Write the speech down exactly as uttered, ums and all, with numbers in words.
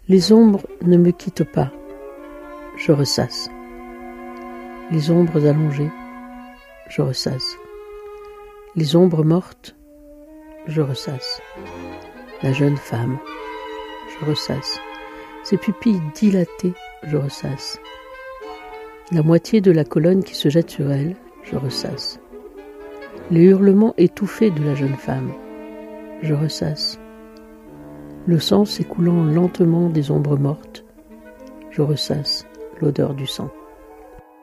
Les ombres ne me quittent pas, je ressasse. Les ombres allongées, je ressasse. Les ombres mortes, je ressasse. La jeune femme, je ressasse. Ses pupilles dilatées, je ressasse. La moitié de la colonne qui se jette sur elle, je ressasse. Les hurlements étouffés de la jeune femme, je ressasse. Le sang s'écoulant lentement des ombres mortes, je ressasse l'odeur du sang.